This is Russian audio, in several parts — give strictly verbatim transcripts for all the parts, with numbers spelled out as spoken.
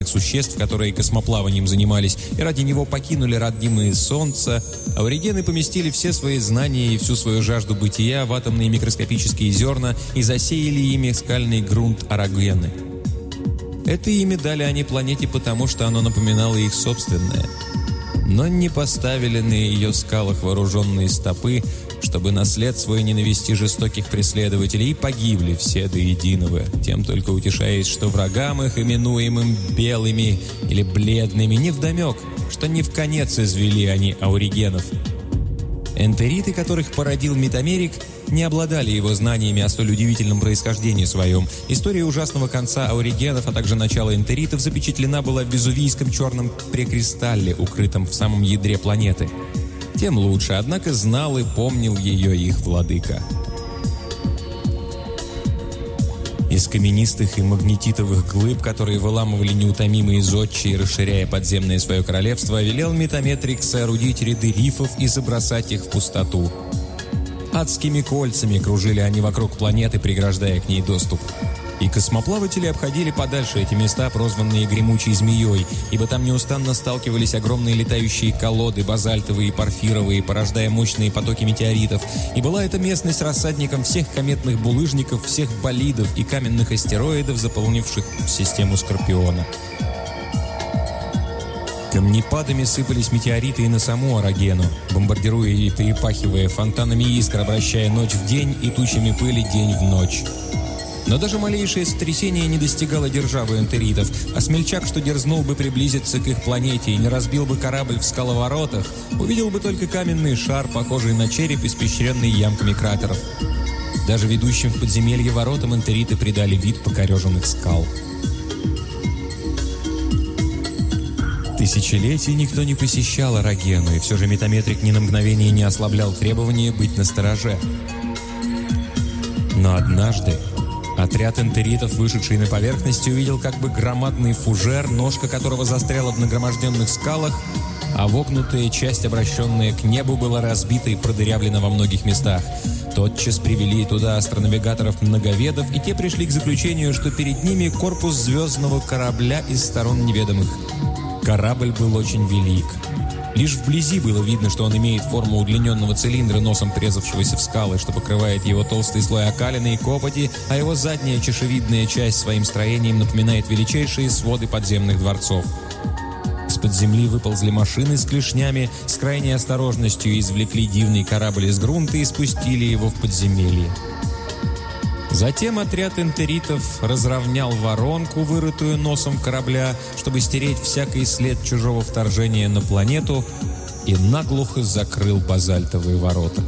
существ, которые космоплаванием занимались, и ради него покинули родимые солнца, аборигены поместили все свои знания и всю свою жажду бытия в атомные микроскопические зерна и засеяли ими скальный грунт Орогены. Это имя дали они планете потому, что оно напоминало их собственное. Но не поставили на ее скалах вооруженные стопы, чтобы на след свой не навести жестоких преследователей, и погибли все до единого, тем только утешаясь, что врагам их, именуемым белыми или бледными, невдомек, что не в конец извели они ауригенов. Энтериты, которых породил Метамерик, не обладали его знаниями о столь удивительном происхождении своем. История ужасного конца ауригенов, а также начала энтеритов запечатлена была в везувийском черном прекристалле, укрытом в самом ядре планеты. Тем лучше, однако знал и помнил ее их владыка. Из каменистых и магнетитовых глыб, которые выламывали неутомимые зодчие, расширяя подземное свое королевство, велел Метаметрик соорудить ряды рифов и забросать их в пустоту. Адскими кольцами кружили они вокруг планеты, преграждая к ней доступ. И космоплаватели обходили подальше эти места, прозванные гремучей змеей, ибо там неустанно сталкивались огромные летающие колоды, базальтовые и порфировые, порождая мощные потоки метеоритов. И была эта местность рассадником всех кометных булыжников, всех болидов и каменных астероидов, заполнивших систему Скорпиона. Камнепадами сыпались метеориты и на саму Орогену, бомбардируя и перепахивая фонтанами искр, обращая ночь в день и тучами пыли день в ночь. Но даже малейшее сотрясение не достигало державы энтеритов, а смельчак, что дерзнул бы приблизиться к их планете и не разбил бы корабль в скаловоротах, увидел бы только каменный шар, похожий на череп, испещренный ямками кратеров. Даже ведущим в подземелье воротам энтериты придали вид покореженных скал. Тысячелетий никто не посещал Орогену, и все же Метаметрик ни на мгновение не ослаблял требования быть настороже. Но однажды отряд энтеритов, вышедший на поверхность, увидел как бы громадный фужер, ножка которого застряла в нагроможденных скалах, а вогнутая часть, обращенная к небу, была разбита и продырявлена во многих местах. Тотчас привели туда астронавигаторов-многоведов, и те пришли к заключению, что перед ними корпус звездного корабля из сторон неведомых. Корабль был очень велик. Лишь вблизи было видно, что он имеет форму удлиненного цилиндра, носом врезавшегося в скалы, что покрывает его толстый слой окалины и копоти, а его задняя чешевидная часть своим строением напоминает величайшие своды подземных дворцов. Из-под земли выползли машины с клешнями, с крайней осторожностью извлекли дивный корабль из грунта и спустили его в подземелье. Затем отряд энтеритов разровнял воронку, вырытую носом корабля, чтобы стереть всякий след чужого вторжения на планету, и наглухо закрыл базальтовые ворота.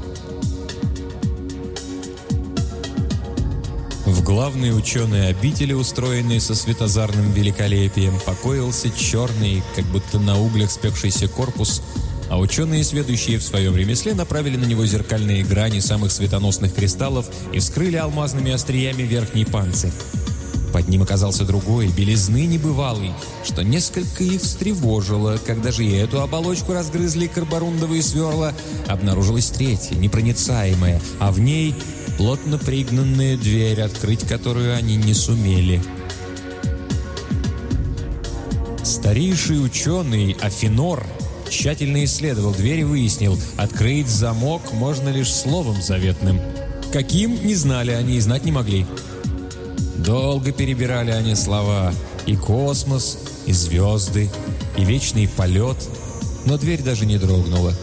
В главной ученой обители, устроенной со светозарным великолепием, покоился черный, как будто на углях спекшийся корпус, а ученые, сведущие в своем ремесле, направили на него зеркальные грани самых светоносных кристаллов и вскрыли алмазными остриями верхний панцирь. Под ним оказался другой, белизны небывалый, что несколько их встревожило. Когда же и эту оболочку разгрызли карборундовые сверла, обнаружилась третья, непроницаемая, а в ней плотно пригнанная дверь, открыть которую они не сумели. Старейший ученый Афинор тщательно исследовал дверь и выяснил, открыть замок можно лишь словом заветным. Каким, не знали они и знать не могли. Долго перебирали они слова: и космос, и звезды, и вечный полет, но дверь даже не дрогнула.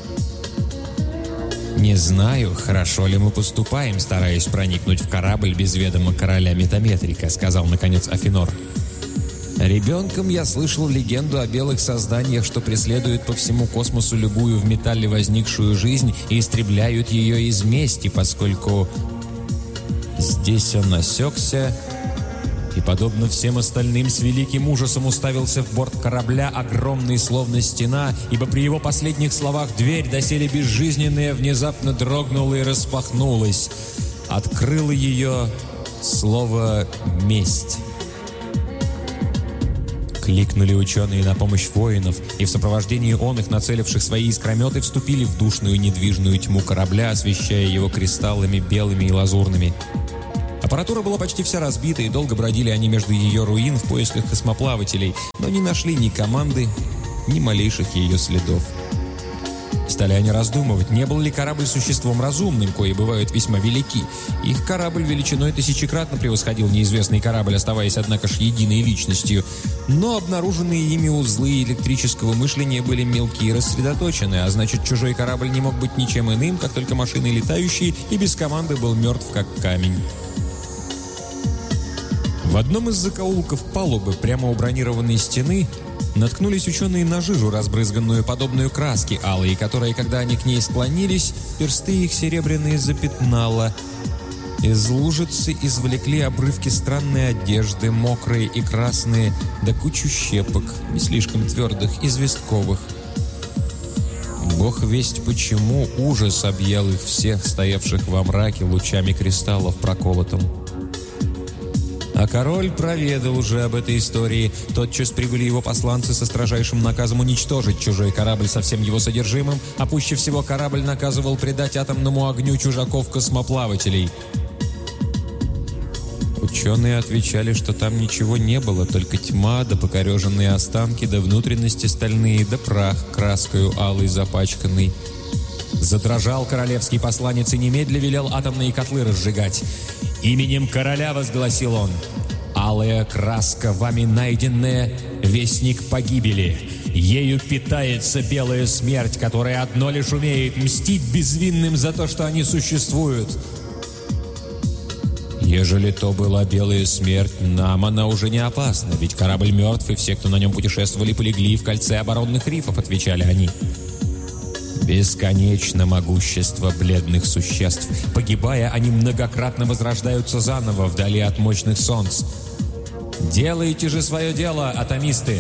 «Не знаю, хорошо ли мы поступаем, стараясь проникнуть в корабль без ведома короля Метаметрика», — сказал, наконец, Афинор. «Ребенком я слышал легенду о белых созданиях, что преследуют по всему космосу любую в металле возникшую жизнь и истребляют ее из мести, поскольку...» Здесь он осекся и, подобно всем остальным, с великим ужасом уставился в борт корабля, огромный, словно стена, ибо при его последних словах дверь, доселе безжизненная, внезапно дрогнула и распахнулась. Открыло ее слово «месть». Кликнули ученые на помощь воинов, и в сопровождении он их, нацеливших свои искрометы, вступили в душную недвижную тьму корабля, освещая его кристаллами белыми и лазурными. А Аппаратура была почти вся разбита, и долго бродили они между ее руин в поисках космоплавателей, но не нашли ни команды, ни малейших ее следов. Стали они раздумывать, не был ли корабль существом разумным, кои бывают весьма велики. Их корабль величиной тысячекратно превосходил неизвестный корабль, оставаясь, однако ж, единой личностью. Но обнаруженные ими узлы электрического мышления были мелкие и рассредоточены, а значит, чужой корабль не мог быть ничем иным, как только машиной летающей, и без команды был мертв, как камень. В одном из закоулков палубы, прямо у бронированной стены, наткнулись ученые на жижу, разбрызганную подобную краске алой, которая, когда они к ней склонились, персты их серебряные запятнала. Из лужицы извлекли обрывки странной одежды, мокрые и красные, да кучу щепок, не слишком твердых, известковых. Бог весть почему ужас объял их всех, стоявших во мраке лучами кристаллов проколотым. А король проведал уже об этой истории. Тотчас прибыли его посланцы со строжайшим наказом уничтожить чужой корабль со всем его содержимым, а пуще всего корабль наказывал предать атомному огню чужаков-космоплавателей. Ученые отвечали, что там ничего не было, только тьма, да покореженные останки, да внутренности стальные, да прах краскою алой запачканный. Задрожал королевский посланец и немедля велел атомные котлы разжигать. «Именем короля», — возгласил он, — «алая краска, вами найденная, вестник погибели. Ею питается белая смерть, которая одно лишь умеет мстить безвинным за то, что они существуют. Ежели то была белая смерть, нам она уже не опасна, ведь корабль мертв, и все, кто на нем путешествовали, полегли в кольце оборонных рифов», — отвечали они. «Бесконечно могущество бледных существ. Погибая, они многократно возрождаются заново вдали от мощных солнц. Делайте же свое дело, атомисты!»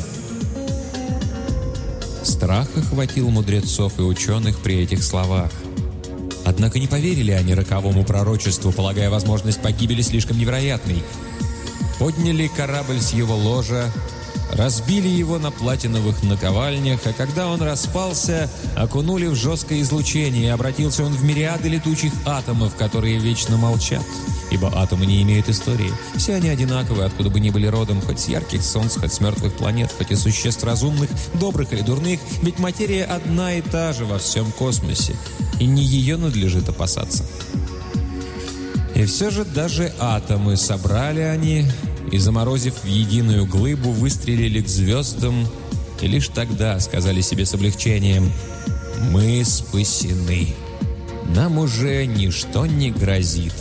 Страх охватил мудрецов и ученых при этих словах. Однако не поверили они роковому пророчеству, полагая возможность погибели слишком невероятной. Подняли корабль с его ложа, разбили его на платиновых наковальнях, а когда он распался, окунули в жесткое излучение, и обратился он в мириады летучих атомов, которые вечно молчат, ибо атомы не имеют истории. Все они одинаковы, откуда бы ни были родом, хоть с ярких солнц, хоть с мертвых планет, хоть и существ разумных, добрых или дурных, ведь материя одна и та же во всем космосе, и не ее надлежит опасаться. И все же даже атомы собрали они, и, заморозив в единую глыбу, выстрелили к звездам, и лишь тогда сказали себе с облегчением: «Мы спасены. Нам уже ничто не грозит».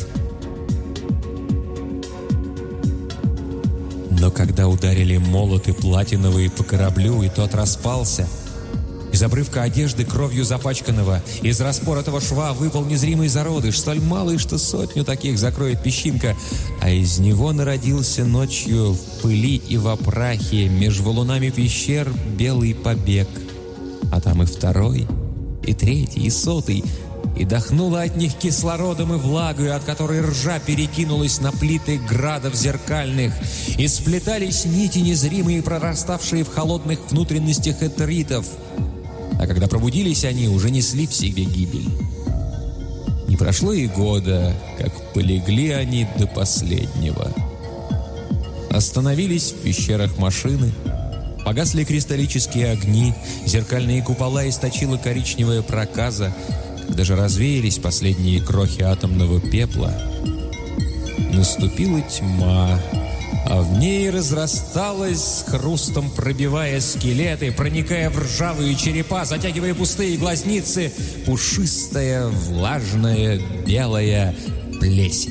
Но когда ударили молоты платиновые по кораблю, и тот распался, из обрывка одежды, кровью запачканного, из распоротого шва выпал незримый зародыш, столь малый, что сотню таких закроет песчинка, а из него народился ночью в пыли и во прахе меж валунами пещер белый побег. А там и второй, и третий, и сотый, и дохнуло от них кислородом и влагою, от которой ржа перекинулась на плиты градов зеркальных, и сплетались нити незримые, прораставшие в холодных внутренностях этеритов. А когда пробудились они, уже несли в себе гибель. Не прошло и года, как полегли они до последнего. Остановились в пещерах машины, погасли кристаллические огни, зеркальные купола источила коричневая проказа, когда же развеялись последние крохи атомного пепла, наступила тьма, а в ней разрасталась, с хрустом пробивая скелеты, проникая в ржавые черепа, затягивая пустые глазницы, пушистая, влажная, белая плесень.